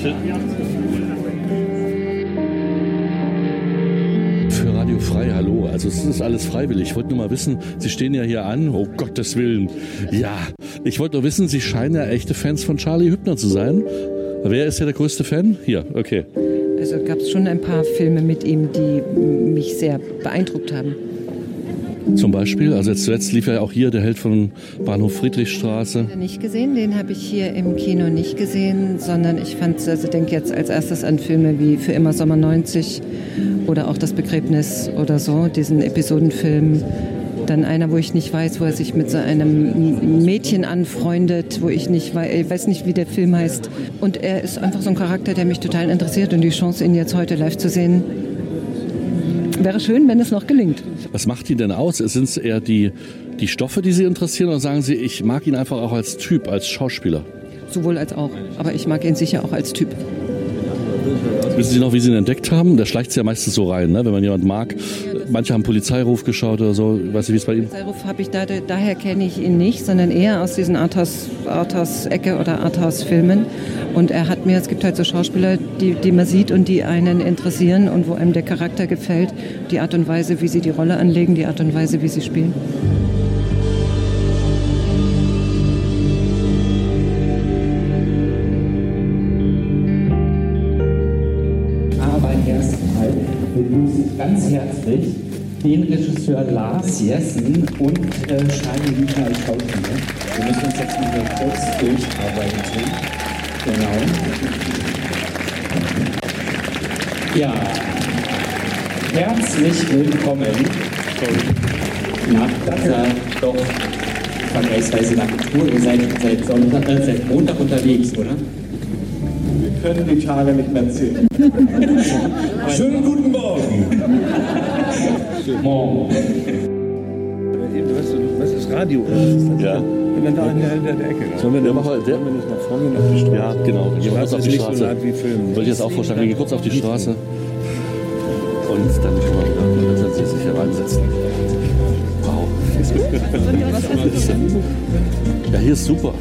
Dankeschön. Für Radio Frei, hallo. Also es ist alles freiwillig. Ich wollte nur mal wissen, Sie stehen ja hier an. Oh Gottes Willen. Ja, ich wollte nur wissen, Sie scheinen ja echte Fans von Charlie Hübner zu sein. Wer ist ja der größte Fan? Hier, okay. Also gab es schon ein paar Filme mit ihm, die mich sehr beeindruckt haben. Zum Beispiel, also jetzt zuletzt lief ja auch hier der Held von Bahnhof Friedrichstraße. Nicht gesehen, den habe ich hier im Kino nicht gesehen, sondern ich denke jetzt als erstes an Filme wie Für immer Sommer 90 oder auch Das Begräbnis oder so, diesen Episodenfilm. Dann einer, wo ich nicht weiß, wo er sich mit so einem Mädchen anfreundet, wo ich weiß nicht, wie der Film heißt. Und er ist einfach so ein Charakter, der mich total interessiert und die Chance, ihn jetzt heute live zu sehen, wäre schön, wenn es noch gelingt. Was macht ihn denn aus? Sind es eher die Stoffe, die Sie interessieren, oder sagen Sie, ich mag ihn einfach auch als Typ, als Schauspieler? Sowohl als auch, aber ich mag ihn sicher auch als Typ. Wissen Sie noch, wie Sie ihn entdeckt haben? Der schleicht ja meistens so rein, ne? Wenn man jemanden mag. Manche haben Polizeiruf geschaut oder so. Ich weiß nicht, wie es bei Ihnen ist. Polizeiruf habe ich daher kenne ich ihn nicht, sondern eher aus diesen Arthouse-Ecke oder Arthouse-Filmen. Und es gibt halt so Schauspieler, die man sieht und die einen interessieren und wo einem der Charakter gefällt. Die Art und Weise, wie sie die Rolle anlegen, die Art und Weise, wie sie spielen. Begrüße ganz herzlich den Regisseur Lars Jessen und Charlie Hübner als Schauspieler. Wir müssen uns jetzt mal kurz durcharbeiten. Genau. Ja, herzlich willkommen. Nach dieser doch vergleichsweise langen Tour. Ihr seid seit Montag unterwegs, oder? Wir können die Tage nicht mehr zählen. Schönen guten Morgen. Morgen. Was ist Radio? Ja. Und dann da in der Ecke. Sollen wir nicht nach vorne auf die Straße? Ja, genau. Wir gehen kurz auf die Straße. Wollte ich jetzt auch vorschlagen, wir gehen kurz auf die Straße. Und dann können wir wieder, dann Sie sich hier reinsetzen. Wow. Ja, hier ist super.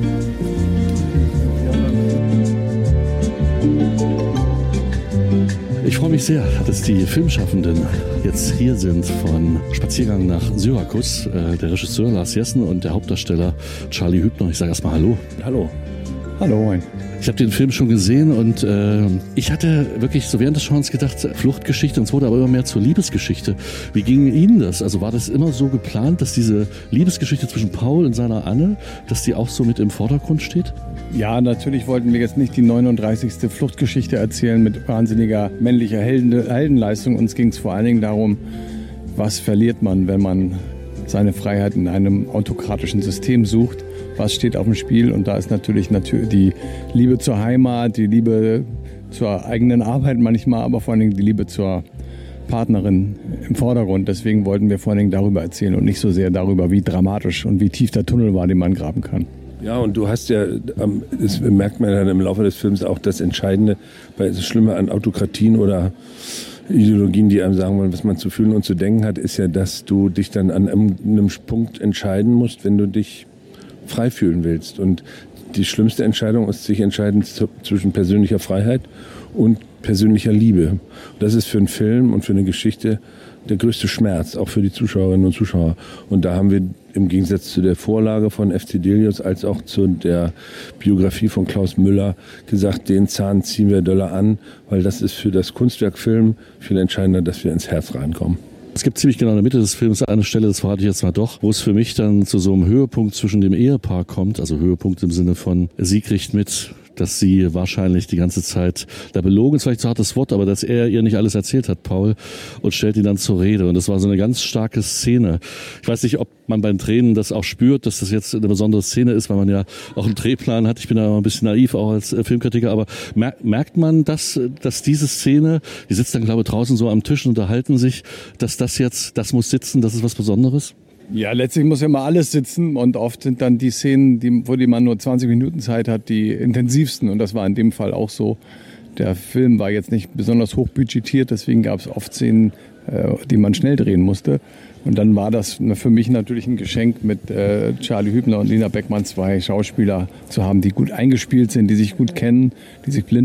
Ich freue mich sehr, dass die Filmschaffenden jetzt hier sind von Spaziergang nach Syrakus. Der Regisseur Lars Jessen und der Hauptdarsteller Charlie Hübner. Ich sage erstmal Hallo. Hallo. Hallo, moin. Ich habe den Film schon gesehen und ich hatte wirklich so während des Schauens gedacht, Fluchtgeschichte, und es wurde aber immer mehr zur Liebesgeschichte. Wie ging Ihnen das? Also war das immer so geplant, dass diese Liebesgeschichte zwischen Paul und seiner Anne, dass die auch so mit im Vordergrund steht? Ja, natürlich wollten wir jetzt nicht die 39. Fluchtgeschichte erzählen mit wahnsinniger männlicher Heldenleistung. Uns ging es vor allen Dingen darum, was verliert man, wenn man seine Freiheit in einem autokratischen System sucht. Was steht auf dem Spiel? Und da ist natürlich die Liebe zur Heimat, die Liebe zur eigenen Arbeit manchmal, aber vor allen Dingen die Liebe zur Partnerin im Vordergrund. Deswegen wollten wir vor allen Dingen darüber erzählen und nicht so sehr darüber, wie dramatisch und wie tief der Tunnel war, den man graben kann. Ja, und du hast ja, das merkt man dann im Laufe des Films auch, das Entscheidende, weil das Schlimme an Autokratien oder Ideologien, die einem sagen wollen, was man zu fühlen und zu denken hat, ist ja, dass du dich dann an einem Punkt entscheiden musst, wenn du dich frei fühlen willst. Und die schlimmste Entscheidung ist, sich entscheiden zwischen persönlicher Freiheit und persönlicher Liebe. Und das ist für einen Film und für eine Geschichte der größte Schmerz, auch für die Zuschauerinnen und Zuschauer. Und da haben wir im Gegensatz zu der Vorlage von F. C. Delius als auch zu der Biografie von Klaus Müller gesagt, den Zahn ziehen wir doller an, weil das ist für das Kunstwerk Film viel entscheidender, dass wir ins Herz reinkommen. Es gibt ziemlich genau in der Mitte des Films eine Stelle, das verrate ich jetzt mal doch, wo es für mich dann zu so einem Höhepunkt zwischen dem Ehepaar kommt, also Höhepunkt im Sinne von, sie kriegt mit, dass sie wahrscheinlich die ganze Zeit, da belogen ist vielleicht so ein hartes Wort, aber dass er ihr nicht alles erzählt hat, Paul, und stellt ihn dann zur Rede. Und das war so eine ganz starke Szene. Ich weiß nicht, ob man beim Tränen das auch spürt, dass das jetzt eine besondere Szene ist, weil man ja auch einen Drehplan hat. Ich bin da immer ein bisschen naiv, auch als Filmkritiker, aber merkt man, dass diese Szene, die sitzt dann, glaube ich, draußen so am Tisch und unterhalten sich, dass das muss sitzen, das ist was Besonderes? Ja, letztlich muss ja immer alles sitzen und oft sind dann die Szenen, wo man nur 20 Minuten Zeit hat, die intensivsten, und das war in dem Fall auch so. Der Film war jetzt nicht besonders hoch budgetiert, deswegen gab es oft Szenen, die man schnell drehen musste. Und dann war das für mich natürlich ein Geschenk, mit Charlie Hübner und Lina Beckmann zwei Schauspieler zu haben, die gut eingespielt sind, die sich gut kennen, die sich blind